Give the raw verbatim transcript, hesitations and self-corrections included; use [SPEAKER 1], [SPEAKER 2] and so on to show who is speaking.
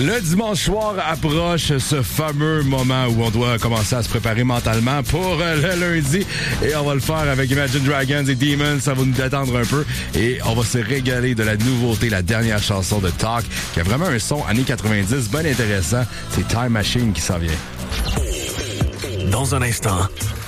[SPEAKER 1] Le dimanche soir approche ce fameux moment où on doit commencer à se préparer mentalement pour le lundi. Et on va le faire avec Imagine Dragons et Demons. Ça va nous détendre un peu. Et on va se régaler de la nouveauté, la dernière chanson de Talk, qui a vraiment un son années quatre-vingt-dix, bien intéressant. C'est Time Machine qui s'en vient.
[SPEAKER 2] Dans un instant,